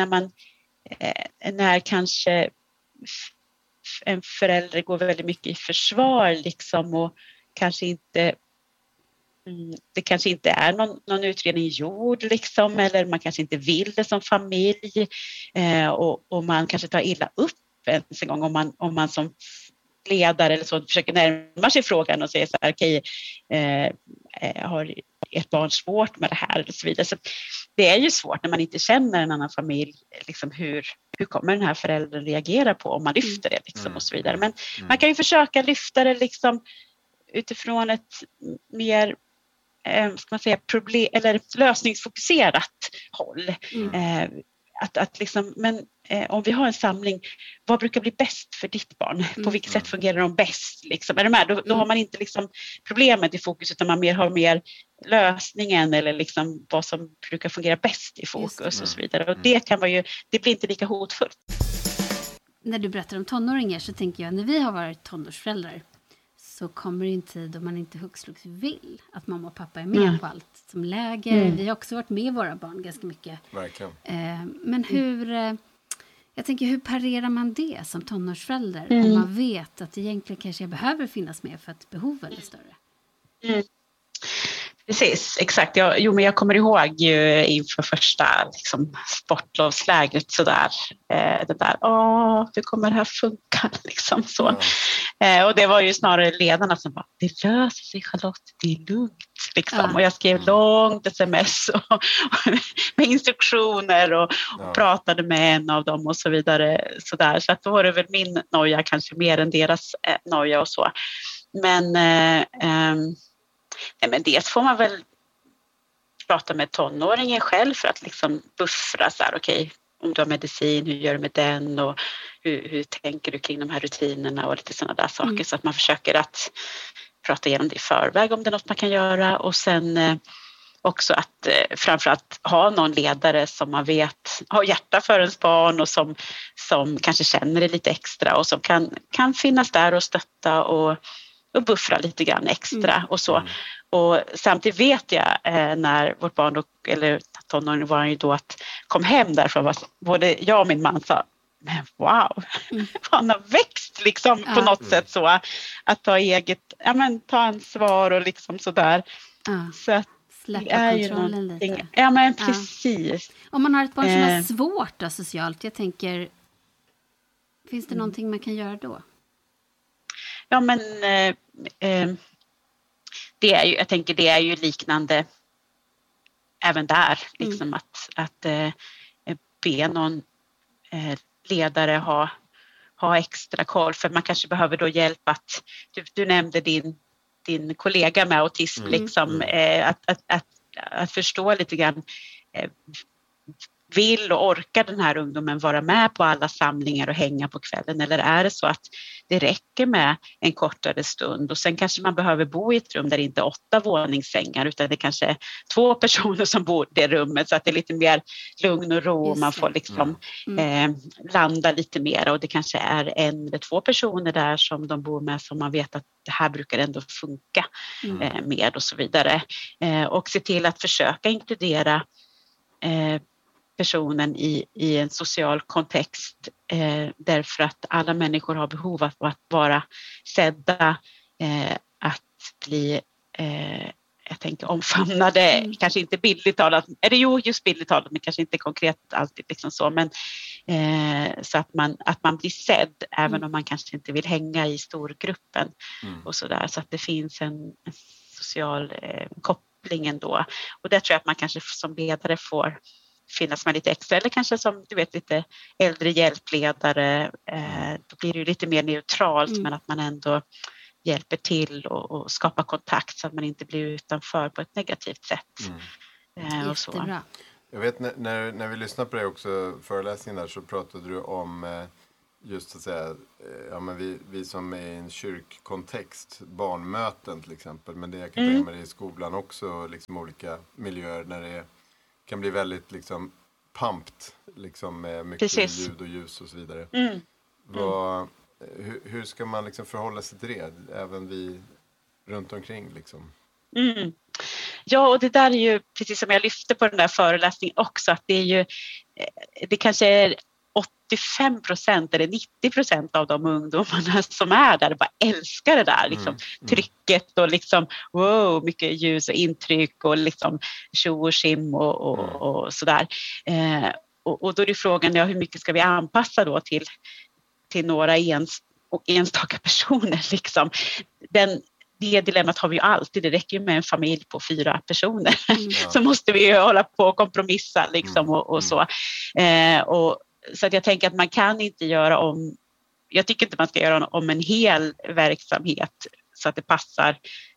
när kanske en förälder går väldigt mycket i försvar liksom, och kanske inte det kanske inte är någon utredning gjord liksom, eller man kanske inte vill det som familj, och man kanske tar illa upp ens en gång om man som ledare eller så försöker närma sig frågan och säger så här, okej, har ett barn svårt med det här och så vidare. Så det är ju svårt när man inte känner en annan familj, liksom hur kommer den här föräldern reagera på om man lyfter det liksom, och så vidare. Men man kan ju försöka lyfta det liksom utifrån ett mer ska man säga, problem eller lösningsfokuserat håll. Att liksom, men om vi har en samling, vad brukar bli bäst för ditt barn? På vilket sätt fungerar de bäst? Liksom? Är det med? Då har man inte liksom problemet i fokus, utan man har mer lösningen eller liksom vad som brukar fungera bäst i fokus och så vidare. Och det kan vara ju, det blir inte lika hotfullt. När du berättar om tonåringar så tänker jag, när vi har varit tonårsföräldrar så kommer det en tid då man inte hux flux vill att mamma och pappa är med på allt som läger. Vi har också varit med våra barn ganska mycket. Verkligen. Men hur parerar man det som tonårsförälder om man vet att egentligen kanske jag behöver finnas med för att behoven är större? Precis, exakt. Men jag kommer ihåg ju inför första liksom, sportlovslägret sådär. Det där, hur kommer det här funka? Liksom, så. Och det var ju snarare ledarna som bara, det löser sig Charlotte, det är lugnt. Liksom. Och jag skrev långt sms med instruktioner och pratade med en av dem och så vidare. Så att då var det väl min noja kanske mer än deras noja och så. Men dels får man väl prata med tonåringen själv för att liksom buffra så här, okej, om du har medicin, hur gör du med den och hur tänker du kring de här rutinerna och lite sådana där saker, så att man försöker att prata igenom det i förväg om det är något man kan göra. Och sen också att framförallt ha någon ledare som man vet har hjärta för ens barn och som kanske känner det lite extra och som kan finnas där och stötta och buffra lite grann extra och så. Och samtidigt vet jag när vårt barn eller tonåring var ju då att kom hem därifrån var både jag och min man sa men wow, han har växt liksom på något sätt så att ta ta ansvar och liksom sådär. Så att släppa kontrollen lite. Ja men precis. Om man har ett barn som är svårt då, socialt, jag tänker, finns det någonting man kan göra då? Ja men det är ju, jag tänker det är ju liknande även där liksom att be någon ledare ha extra koll, för man kanske behöver då hjälp att du nämnde din kollega med autism liksom att förstå lite grann vill och orkar den här ungdomen vara med på alla samlingar och hänga på kvällen, eller är det så att det räcker med en kortare stund och sen kanske man behöver bo i ett rum där det inte är 8 våningssängar utan det kanske är 2 personer som bor i det rummet, så att det är lite mer lugn och ro och man får liksom landa lite mer, och det kanske är 1 eller 2 personer där som de bor med som man vet att det här brukar ändå funka med och så vidare, och se till att försöka inkludera personen i en social kontext, därför att alla människor har behov av att vara sedda, att bli jag tänker omfamnade, kanske inte bildligt talat, just bildligt talat men kanske inte konkret alltid liksom så, men så att man blir sedd även om man kanske inte vill hänga i storgruppen och sådär, så att det finns en social koppling ändå, och där tror jag att man kanske som ledare får finnas med lite extra, eller kanske som du vet lite äldre hjälpledare, då blir det ju lite mer neutralt men att man ändå hjälper till och skapar kontakt så att man inte blir utanför på ett negativt sätt. Och så. Jag vet när vi lyssnade på det också, föreläsningen där, så pratade du om just att säga, men vi som är i en kyrkkontext, barnmöten till exempel, men det jag kan tänka mig i skolan också, liksom olika miljöer när det kan bli väldigt liksom pampt liksom med mycket ljud och ljus och så vidare. Hur ska man liksom förhålla sig till det, även vi runt omkring liksom? Ja, och det där är ju precis som jag lyfte på den där föreläsningen också, att det är ju, det kanske är 85% eller 90% av de ungdomarna som är där bara älskar det där liksom, trycket och liksom wow, mycket ljus och intryck och liksom tjo och sim och sådär. Och då är det frågan, hur mycket ska vi anpassa då till några enstaka personer liksom. Det dilemmat har vi ju alltid. Det räcker ju med en familj på 4 personer. Så måste vi ju hålla på och kompromissa liksom och så. Så att jag tänker att man kan inte jag tycker inte man ska göra om en hel verksamhet så att det passar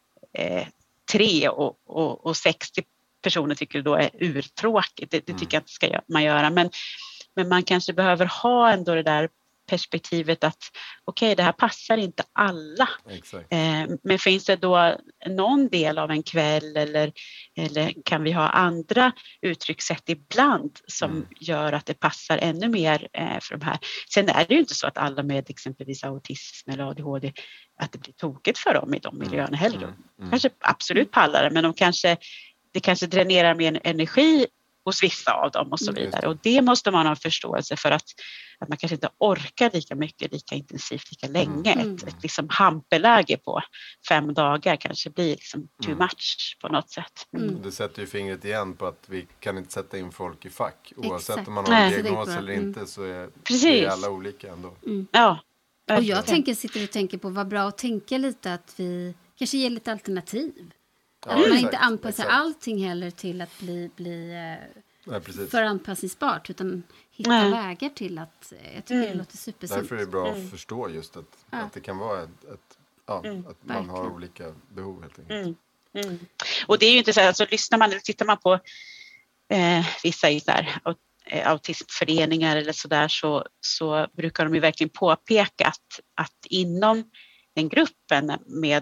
3 och 60 personer tycker då är urtråkigt. Det tycker jag inte ska man göra. Men man kanske behöver ha ändå det där perspektivet att okej, det här passar inte alla. Men finns det då någon del av en kväll eller kan vi ha andra uttryckssätt ibland som gör att det passar ännu mer för de här. Sen är det ju inte så att alla med exempelvis autism eller ADHD att det blir tokigt för dem i de miljöerna heller. Kanske absolut pallar det, men det kanske dränerar mer energi hos vissa av dem och så vidare. Och det måste man ha förståelse för att man kanske inte orkar lika mycket, lika intensivt, lika länge. Ett liksom hampeläge på 5 dagar kanske blir liksom too much på något sätt. Det sätter ju fingret igen på att vi kan inte sätta in folk i fack. Oavsett om man har en diagnos eller inte så är alla olika ändå. Ja. Och jag tänker på vad bra att tänka lite att vi kanske ger lite alternativ. Att man inte anpassar allting heller till att bli för anpassningsbart, utan hitta vägar till att, jag tycker det låter supersunt. Därför är det bra att förstå just att det kan vara att man har olika behov helt enkelt. Och det är ju inte så att alltså, tittar man på vissa i där autismföreningar eller sådär så brukar de ju verkligen påpeka att inom den gruppen med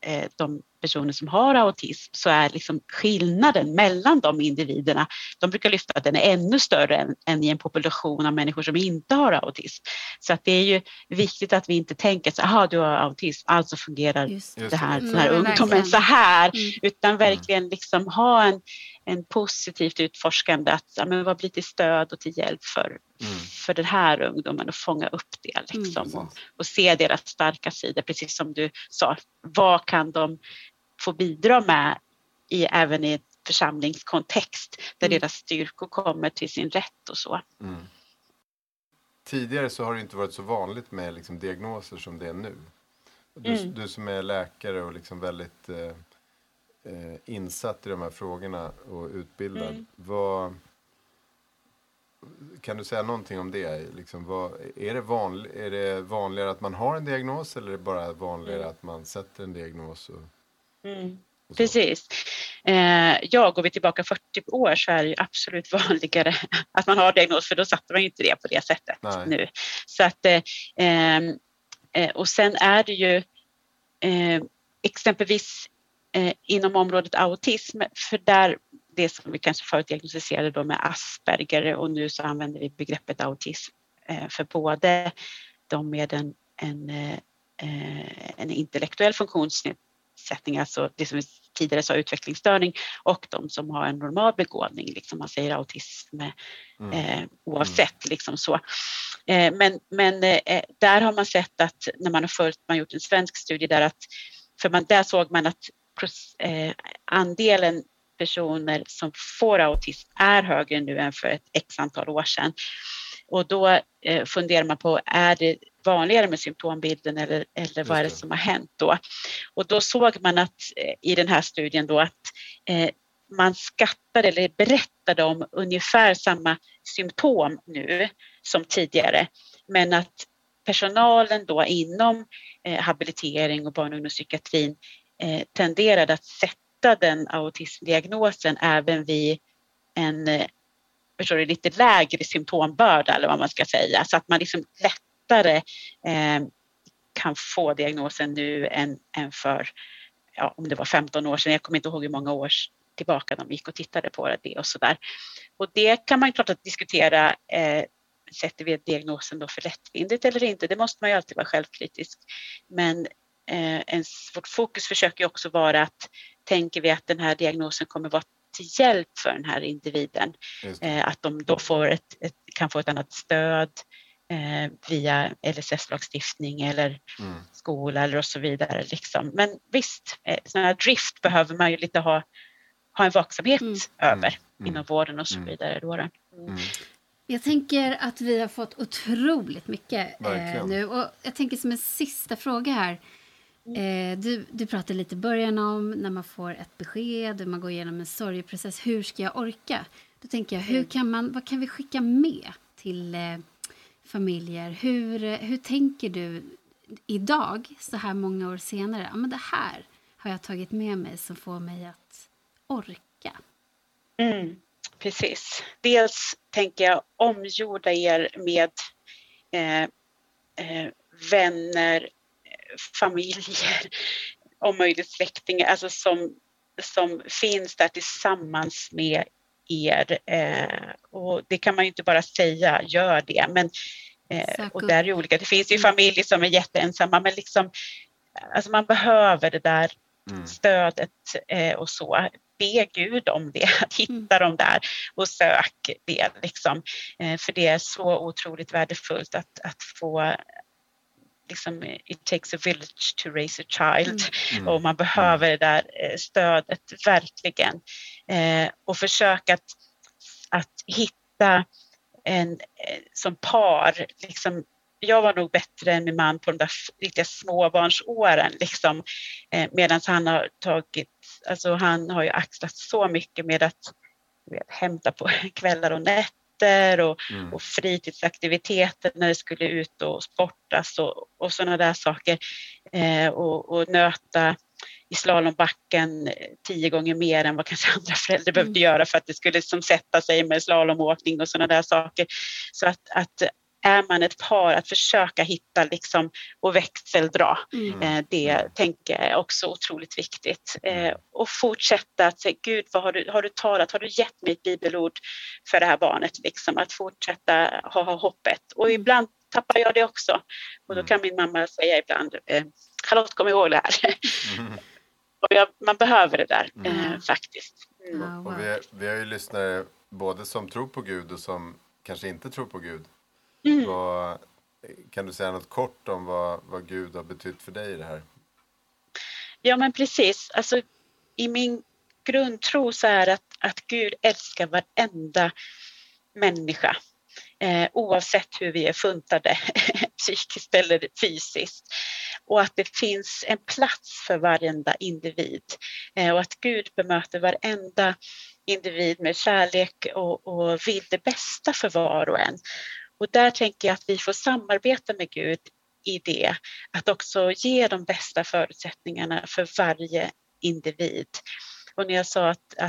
de personer som har autism, så är liksom skillnaden mellan de individerna, de brukar lyfta att den är ännu större än i en population av människor som inte har autism. Så att det är ju viktigt att vi inte tänker så här, du har autism, alltså fungerar den här ungdomen så här, utan verkligen liksom ha en positivt utforskande, att men vad blir till stöd och till hjälp för den här ungdomen, och fånga upp det liksom, och se deras starka sidor, precis som du sa, vad kan de få bidra med även i ett församlingskontext där deras styrkor kommer till sin rätt och så. Tidigare så har det inte varit så vanligt med liksom diagnoser som det är nu. Du som är läkare och liksom väldigt insatt i de här frågorna och utbildad. Kan du säga någonting om det? Liksom, är det vanligare att man har en diagnos, eller är det bara vanligare att man sätter en diagnos? Och precis. Går vi tillbaka 40 år så är det ju absolut vanligare att man har diagnos, för då satte man ju inte det på det sättet nu. Så att, och sen är det ju exempelvis inom området autism, för där det som vi kanske förut diagnostiserade då med Asperger, och nu så använder vi begreppet autism för både de med en intellektuell funktionsnedsättning, alltså det som vi tidigare sa utvecklingsstörning, och de som har en normal begåvning, liksom man säger autism oavsett liksom så. Men där har man sett att när man har gjort en svensk studie där, att där såg man att andelen personer som får autism är högre nu än för ett x antal år sedan. Och då funderar man på, är det vanligare med symptombilden eller vad är det som har hänt då? Och då såg man att i den här studien då att man skattade eller berättade om ungefär samma symptom nu som tidigare, men att personalen då inom habilitering och barn- och ungdomspsykiatrin tenderade att sätta den autismdiagnosen även vid en lite lägre symptombörda, eller vad man ska säga, så att man liksom lättare kan få diagnosen nu än för, om det var 15 år sedan, jag kommer inte ihåg hur många år tillbaka de gick och tittade på det och sådär. Och det kan man ju klart att diskutera, sätter vi diagnosen då för lättvindigt eller inte? Det måste man ju alltid vara självkritisk. Men vårt fokus försöker ju också vara att, tänker vi att den här diagnosen kommer vara till hjälp för den här individen, att de då kan få ett annat stöd via LSS-lagstiftning eller skola eller och så vidare. Liksom. Men visst, sån här drift behöver man ju lite ha en vaksamhet över inom vården och så vidare. Då. Jag tänker att vi har fått otroligt mycket nu, och jag tänker som en sista fråga här. Du pratade lite i början om när man får ett besked och man går igenom en sorgeprocess. Hur ska jag orka? Då tänker jag, vad kan vi skicka med till familjer? Hur tänker du idag, så här många år senare? Ja, men det här har jag tagit med mig som får mig att orka. Precis. Dels tänker jag omgjorda er med vänner, familjer, om möjligt släktingar, alltså som finns där tillsammans med er. Och det kan man ju inte bara säga, gör det. Men, och där är olika. Det finns ju familjer som är jätteensamma, men liksom, alltså man behöver det där stödet och så. Be Gud om det, att hitta dem där och sök det liksom. För det är så otroligt värdefullt att få, liksom, it takes a village to raise a child, och man behöver det där stödet verkligen, och försöka att hitta en som par liksom. Jag var nog bättre än min man på de där riktiga småbarnsåren liksom, medan han har ju axlat så mycket med att hämta på kvällar och nätter och fritidsaktiviteter när det skulle ut och sportas och sådana där saker, och nöta i slalombacken 10 gånger mer än vad kanske andra föräldrar behövde göra för att det skulle liksom sätta sig med slalomåkning och sådana där saker. Så att är man ett par att försöka hitta liksom, och växeldra. Det tänker jag är också otroligt viktigt. Och fortsätta att säga, Gud, vad har du talat? Har du gett mig ett bibelord för det här barnet? Liksom, att fortsätta ha hoppet. Och ibland tappar jag det också. Och då kan min mamma säga ibland, Charlotte, kom ihåg det här. Och man behöver det där faktiskt. Och vi har ju lyssnare både som tror på Gud och som kanske inte tror på Gud. Kan du säga något kort om vad Gud har betytt för dig i det här? Ja, men precis. Alltså, i min grundtro så är det att Gud älskar varenda människa. Oavsett hur vi är funtade psykiskt eller fysiskt. Och att det finns en plats för varenda individ. Och att Gud bemöter varenda individ med kärlek och vill det bästa för var och en. Och där tänker jag att vi får samarbeta med Gud i det. Att också ge de bästa förutsättningarna för varje individ. Och när jag sa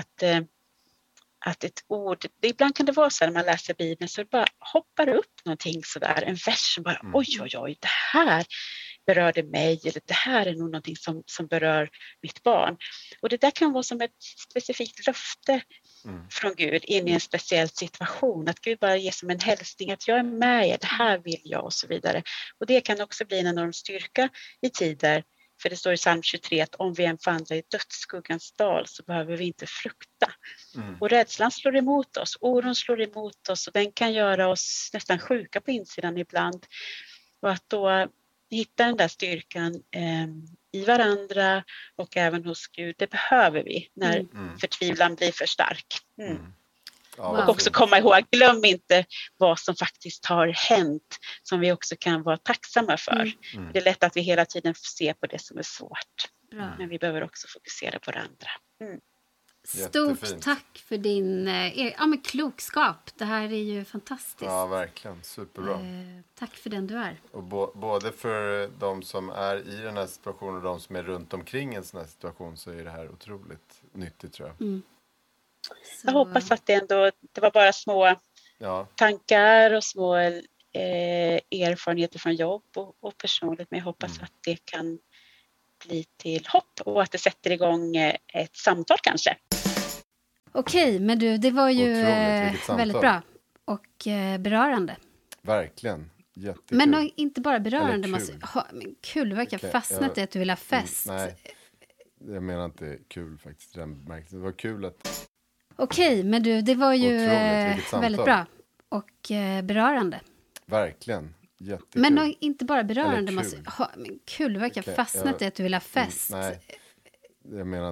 att ett ord, ibland kan det vara så här när man läser Bibeln så det bara hoppar upp någonting sådär, en vers som bara oj, det här berörde mig eller det här är nog någonting som berör mitt barn. Och det där kan vara som ett specifikt löfte från Gud in i en speciell situation. Att Gud bara ger som en hälsning att jag är med er, det här vill jag och så vidare. Och det kan också bli en enorm styrka i tider. För det står i psalm 23 att om vi än vandrar i dödsskuggans dal så behöver vi inte frukta. Och rädslan slår emot oss, oron slår emot oss och den kan göra oss nästan sjuka på insidan ibland. Och att då hitta den där styrkan i varandra och även hos Gud, det behöver vi när förtvivlan blir för stark. Och också komma ihåg, glöm inte vad som faktiskt har hänt som vi också kan vara tacksamma för. Det är lätt att vi hela tiden ser på det som är svårt. Men vi behöver också fokusera på det andra. Stort tack för din klokskap. Det här är ju fantastiskt. Ja, verkligen. Superbra. Tack för den du är. Och både för de som är i den här situationen och de som är runt omkring en sån här situation så är det här otroligt nyttigt, tror jag. Jag hoppas att det var bara små tankar och små erfarenheter från jobb och personligt. Men jag hoppas att det kan bli till hopp och att det sätter igång ett samtal kanske. Okej, men du, det var ju väldigt bra och berörande. Verkligen, jättekul. Men inte bara berörande. Kul, det verkar fastnat i att du vill ha fest. Nej, jag menar inte kul faktiskt. Det var kul att... Okej, men du, det var ju väldigt bra och berörande. Verkligen, jättekul. Men inte bara berörande. Kul, det verkar fastnat i att du vill ha fest. Nej, jag menar